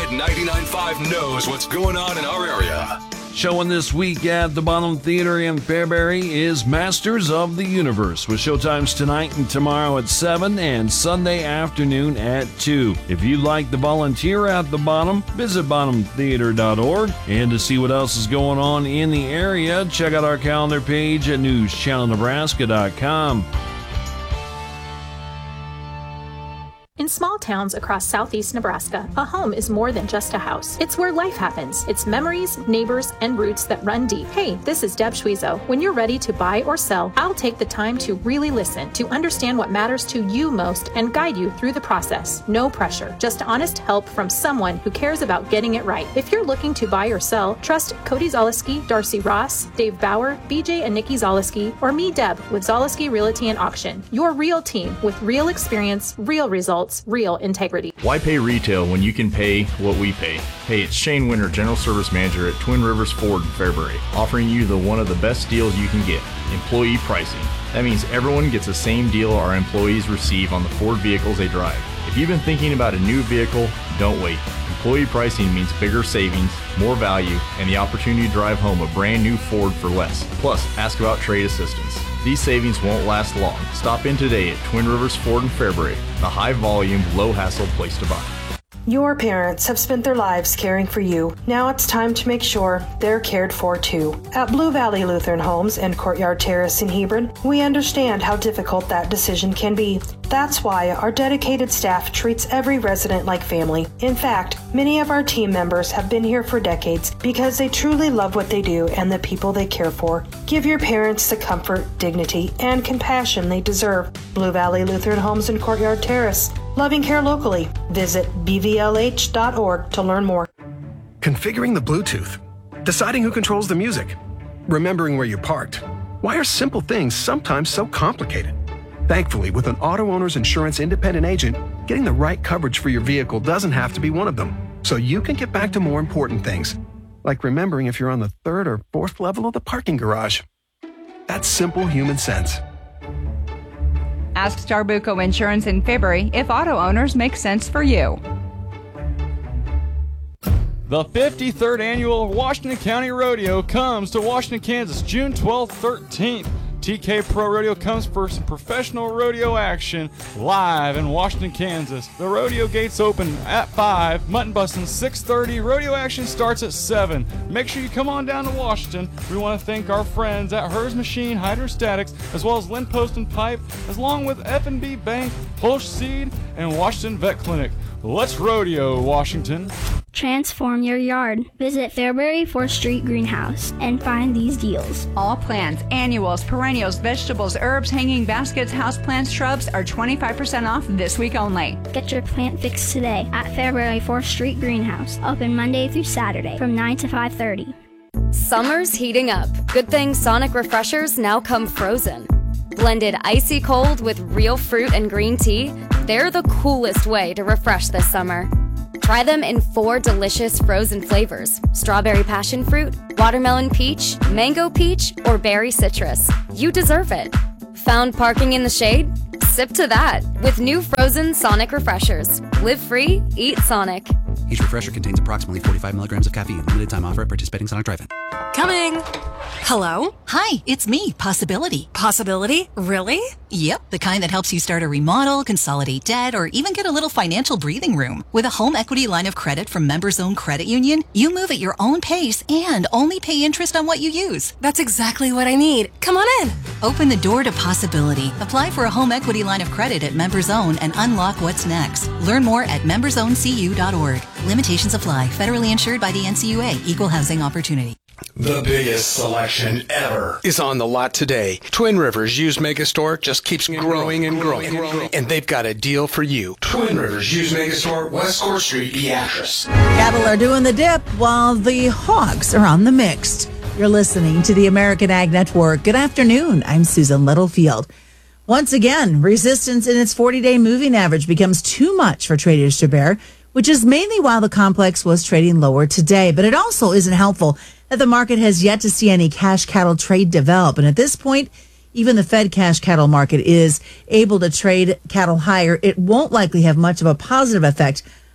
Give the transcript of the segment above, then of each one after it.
99.5 knows what's going on in our area. Showing this week at the Bonham Theater in Fairbury is Masters of the Universe, with showtimes tonight and tomorrow at 7 and Sunday afternoon at 2. If you'd like to volunteer at the Bonham, visit bonhamtheater.org. And to see what else is going on in the area, check out our calendar page at newschannelnebraska.com. In small towns across southeast Nebraska, a home is more than just a house. It's where life happens. It's memories, neighbors, and roots that run deep. Hey, this is Deb Schwezo. When you're ready to buy or sell, I'll take the time to really listen, to understand what matters to you most, and guide you through the process. No pressure, just honest help from someone who cares about getting it right. If you're looking to buy or sell, trust Cody Zaleski, Darcy Ross, Dave Bauer, BJ and Nikki Zaleski, or me, Deb, with Zaleski Realty and Auction. Your real team with real experience, real results, real integrity. Why pay retail when you can pay what we pay? Hey, it's Shane Winter, General Service Manager at Twin Rivers Ford in Fairbury, offering you one of the best deals you can get, employee pricing. That means everyone gets the same deal our employees receive on the Ford vehicles they drive. If you've been thinking about a new vehicle, don't wait. Employee pricing means bigger savings, more value, and the opportunity to drive home a brand new Ford for less. Plus, ask about trade assistance. These savings won't last long. Stop in today at Twin Rivers Ford in Fairbury, the high-volume, low-hassle place to buy. Your parents have spent their lives caring for you. Now it's time to make sure they're cared for too. At Blue Valley Lutheran Homes and Courtyard Terrace in Hebron, we understand how difficult that decision can be. That's why our dedicated staff treats every resident like family. In fact, many of our team members have been here for decades because they truly love what they do and the people they care for. Give your parents the comfort, dignity, and compassion they deserve. Blue Valley Lutheran Homes and Courtyard Terrace. Loving care locally. Visit bvlh.org to learn more. Configuring the Bluetooth. Deciding who controls the music. Remembering where you parked. Why are simple things sometimes so complicated? Thankfully, with an auto owner's insurance independent agent, getting the right coverage for your vehicle doesn't have to be one of them. So you can get back to more important things, like remembering if you're on the 3rd or 4th level of the parking garage. That's simple human sense. Ask Starbuco Insurance in Fairbury if auto owners make sense for you. The 53rd Annual Washington County Rodeo comes to Washington, Kansas, June 12th, 13th. TK Pro Rodeo comes for some professional rodeo action live in Washington, Kansas. The rodeo gates open at 5, mutton busting 6:30. Rodeo action starts at 7. Make sure you come on down to Washington. We want to thank our friends at Hers Machine Hydrostatics, as well as Lynn Post and Pipe, along with F&B Bank, Hulsh Seed, and Washington Vet Clinic. Let's rodeo, Washington. Transform your yard. Visit Fairbury 4th Street Greenhouse and find these deals. All plants, annuals, perennials, vegetables, herbs, hanging baskets, houseplants, shrubs are 25% off this week only. Get your plant fix today at Fairbury 4th Street Greenhouse. Open Monday through Saturday from 9 to 5:30. Summer's heating up. Good thing Sonic Refreshers now come frozen. Blended icy cold with real fruit and green tea, they're the coolest way to refresh this summer. Try them in 4 delicious frozen flavors: strawberry passion fruit, watermelon peach, mango peach, or berry citrus. You deserve it. Found parking in the shade? Sip to that with new frozen Sonic Refreshers. Live free, eat Sonic. Each refresher contains approximately 45 milligrams of caffeine. Limited time offer at participating Sonic Drive-In. Coming! Hello? Hi, it's me, Possibility. Possibility? Really? Yep, the kind that helps you start a remodel, consolidate debt, or even get a little financial breathing room. With a home equity line of credit from Members Own Credit Union, you move at your own pace and only pay interest on what you use. That's exactly what I need. Come on in. Open the door to possibility. Apply for a home equity line of credit at Members Own and unlock what's next. Learn more at membersowncu.org. Limitations apply. Federally insured by the NCUA. Equal housing opportunity. The biggest selection ever is on the lot today. Twin Rivers Used Mega Store just keeps growing and growing. And they've got a deal for you. Twin Rivers Used Mega Store, West Court Street, Beatrice. Cattle are doing the dip while the hogs are on the mixed. You're listening to the American Ag Network. Good afternoon. I'm Susan Littlefield. Once again, resistance in its 40-day moving average becomes too much for traders to bear, which is mainly why the complex was trading lower today. But it also isn't helpful that the market has yet to see any cash cattle trade develop. And at this point, even the Fed cash cattle market is able to trade cattle higher. It won't likely have much of a positive effect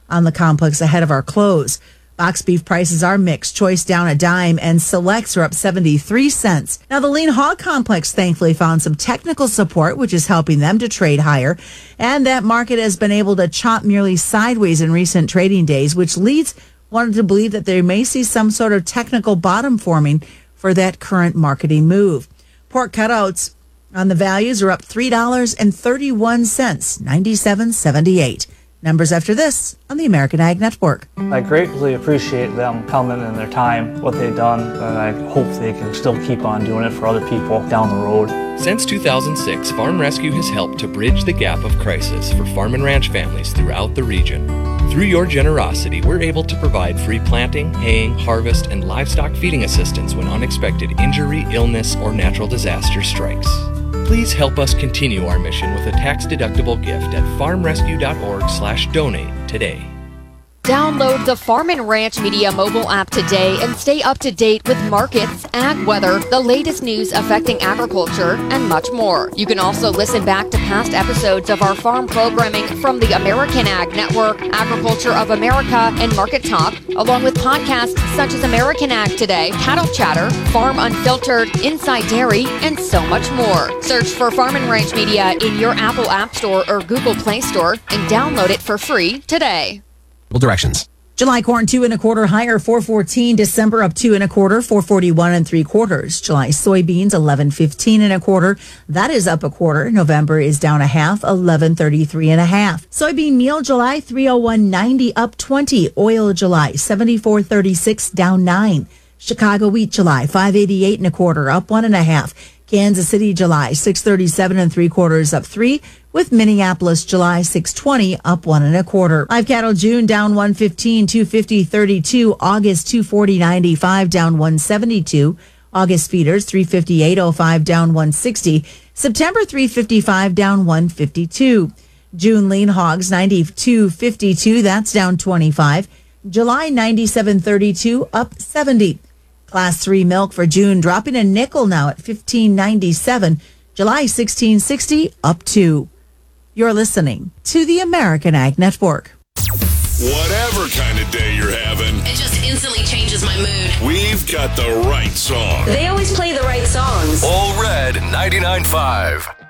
on the complex ahead of our close. Box beef prices are mixed. Choice down a dime and selects are up 73 cents. Now, the lean hog complex thankfully found some technical support, which is helping them to trade higher. And that market has been able to chop merely sideways in recent trading days, which leads one to believe that they may see some sort of technical bottom forming for that current marketing move. Pork cutouts on the values are up $3.31, 97.78. Numbers after this on the American Ag Network. I greatly appreciate them coming in their time, what they've done, and I hope they can still keep on doing it for other people down the road. Since 2006, Farm Rescue has helped to bridge the gap of crisis for farm and ranch families throughout the region. Through your generosity, we're able to provide free planting, haying, harvest, and livestock feeding assistance when unexpected injury, illness, or natural disaster strikes. Please help us continue our mission with a tax-deductible gift at farmrescue.org/donate today. Download the Farm and Ranch Media mobile app today and stay up to date with markets, ag weather, the latest news affecting agriculture, and much more. You can also listen back to past episodes of our farm programming from the American Ag Network, Agriculture of America, and Market Talk, along with podcasts such as American Ag Today, Cattle Chatter, Farm Unfiltered, Inside Dairy, and so much more. Search for Farm and Ranch Media in your Apple App Store or Google Play Store and download it for free today. Directions. July corn 2 1/4 higher, 414. December up 2 1/4, 441 3/4. July soybeans 11.15 1/4. That is up a quarter. November is down a half, 11.33 1/2. Soybean meal July 301.90 up 20. Oil July 74.36 down 9. Chicago wheat July 588 1/4 up 1 1/2. Kansas City July 637 3/4 up 3, with Minneapolis July 620 up 1 1/4. Live cattle June down 115, 250.32. August 240.95 down 172. August feeders 358.05 down 160. September 355 down 152. June lean hogs 92.52, that's down 25. July 97.32 up 70. Class 3 milk for June dropping a nickel now at $15.97. July 16.60 up 2. You're listening to the American Ag Network. Whatever kind of day you're having, it just instantly changes my mood. We've got the right song. They always play the right songs. All Red 99.5.